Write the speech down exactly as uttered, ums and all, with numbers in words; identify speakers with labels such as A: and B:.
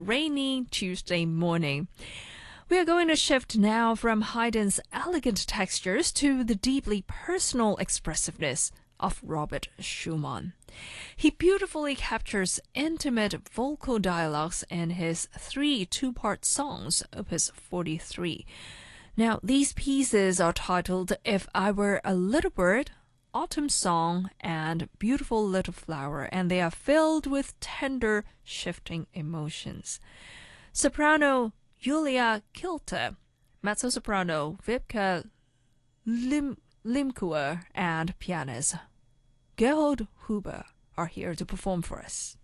A: rainy Tuesday morning. We are going to shift now from Haydn's elegant textures to the deeply personal expressiveness of Robert Schumann. He beautifully captures intimate vocal dialogues in his three two-part songs, Opus forty-three. Now, these pieces are titled If I Were a Little Bird, Autumn Song, and Beautiful Little Flower, and they are filled with tender, shifting emotions. Soprano Julia Kilte, mezzo-soprano Wiebke Lim Limkeuer, and pianist Gerold Huber are here to perform for us.